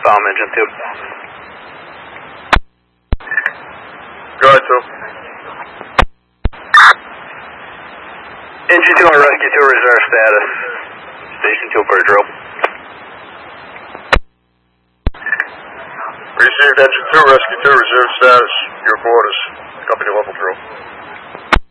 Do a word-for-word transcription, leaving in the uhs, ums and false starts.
Tom, engine two. Go ahead, two. Engine two on rescue two, reserve status. Station two for a drill. Received engine two, rescue two, reserve status. Your quarters. Company level drill.